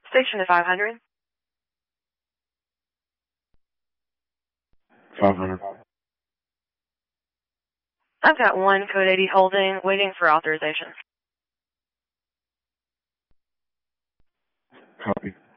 Station to 500. 500. I've got one code 80 holding, waiting for authorization. Copy.